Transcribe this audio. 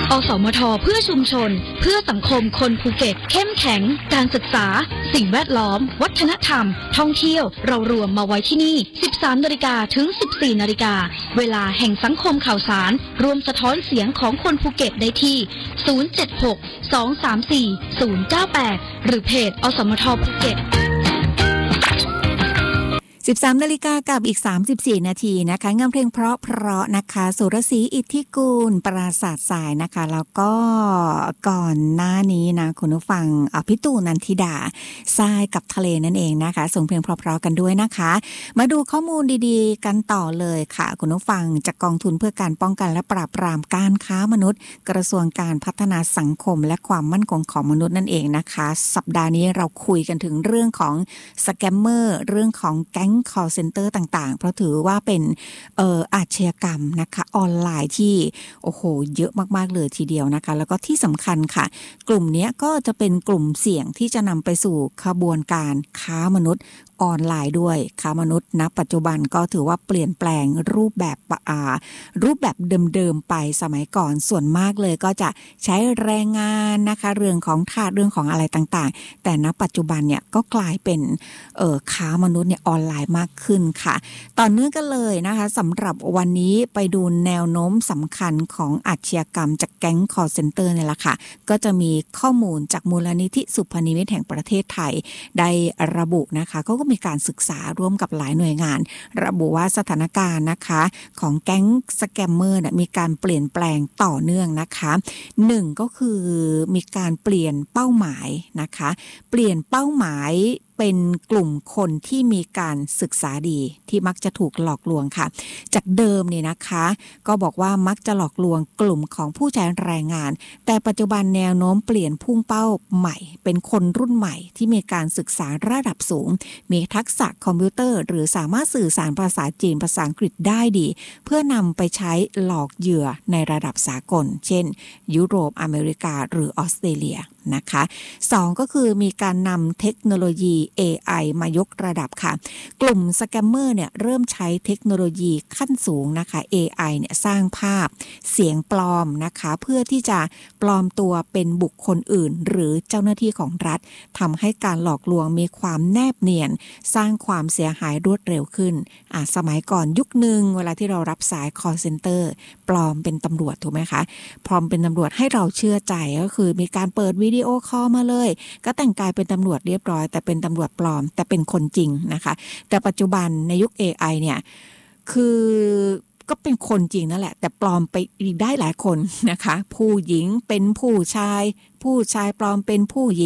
อสมทเพื่อชุมชนเพื่อสังคมคนภูเก็ตเข้มแข็งการศึกษาสิ่งแวดล้อมวัฒนธรรมท่องเที่ยวเรารวมมาไว้ที่นี่ 13 นาฬิกาถึง 14 นาฬิกาเวลาแห่งสังคมข่าวสารรวมสะท้อนเสียงของคนภูเก็ตได้ที่ 076-234-098 หรือเพจอสมทภูเก็ต 13 นาฬิกากับอีก34นาทีนะคะงานเพลงเพราะนะคะสุรศรีอิทธิกูลปราศาสตร์สายนะคะแล้วก็ก่อนหน้านี้นะคุณผู้ฟังพี่ตู่นันทิดาทรายกับทะเลนั่นเองนะคะส่งเพลงเพราะๆกันด้วยนะคะมาดูข้อมูลดีๆกันต่อเลยค่ะคุณผู้ฟังจากกองทุนเพื่อการป้องกันและปราบปรามการค้ามนุษย์กระทรวงการพัฒนาสังคมและความมั่นคงของมนุษย์นั่นเองนะคะสัปดาห์นี้เราคุยกันถึงเรื่องของสแกมเมอร์เรื่องของแก๊งcall center ต่างๆเพราะถือว่าเป็นอาชญากรรมนะคะออนไลน์ที่โอ้โหเยอะมากๆเลยทีเดียวนะคะแล้วก็ที่สำคัญค่ะกลุ่มนี้ก็จะเป็นกลุ่มเสี่ยงที่จะนำไปสู่ขบวนการค้ามนุษย์ออนไลน์ด้วยค้ามนุษย์ณปัจจุบันก็ถือว่าเปลี่ยนแปลงรูปแบบเดิมๆไปสมัยก่อนส่วนมากเลยก็จะใช้แรงงานนะคะเรื่องของทาสเรื่องของอะไรต่างๆแต่ณปัจจุบันเนี่ยก็กลายเป็นค้ามนุษย์เนี่ยออนไลน์มากขึ้นค่ะต่อเนื่องกันเลยนะคะสำหรับวันนี้ไปดูแนวโน้มสำคัญของอาชญากรรมจากแก๊ง call center เนี่ยแหละค่ะก็จะมีข้อมูลจากมูลนิธิสุพนิมิตแห่งประเทศไทยได้ระบุนะคะก็มีการศึกษาร่วมกับหลายหน่วยงานระบุว่าสถานการณ์นะคะของแก๊งสแกมเมอร์เนี่ยมีการเปลี่ยนแปลงต่อเนื่องนะคะหนึ่งก็คือมีการเปลี่ยนเป้าหมายนะคะเปลี่ยนเป้าหมายเป็นกลุ่มคนที่มีการศึกษาดีที่มักจะถูกหลอกลวงค่ะจากเดิมนี่นะคะก็บอกว่ามักจะหลอกลวงกลุ่มของผู้ใช้แรงงานแต่ปัจจุบันแนวโน้มเปลี่ยนพุ่งเป้าใหม่เป็นคนรุ่นใหม่ที่มีการศึกษาระดับสูงมีทักษะคอมพิวเตอร์หรือสามารถสื่อสารภาษาจีนภาษาอังกฤษได้ดีเพื่อนำไปใช้หลอกเหยื่อในระดับสากลเช่นยุโรปอเมริกาหรือออสเตรเลียนะคะ2ก็คือมีการนำเทคโนโลยี AI มายกระดับค่ะกลุ่มสแกมเมอร์เนี่ยเริ่มใช้เทคโนโลยีขั้นสูงนะคะ AI เนี่ยสร้างภาพเสียงปลอมนะคะเพื่อที่จะปลอมตัวเป็นบุคคลอื่นหรือเจ้าหน้าที่ของรัฐทำให้การหลอกลวงมีความแนบเนียนสร้างความเสียหายรวดเร็วขึ้นสมัยก่อนยุคนึงเวลาที่เรารับสาย call center ปลอมเป็นตำรวจถูกไหมคะปลอมเป็นตำรวจให้เราเชื่อใจก็คือมีการเปิดวิดีโอคอลมาเลยก็แต่งกายเป็นตำรวจเรียบร้อยแต่เป็นตำรวจปลอมแต่เป็นคนจริงนะคะแต่ปัจจุบันในยุค AI เนี่ยคือก็เป็นคนจริงนั่นแหละแต่ปลอมไปได้หลายคนนะคะผู้หญิงเป็นผู้ชายปลอมเป็นผู้หญิง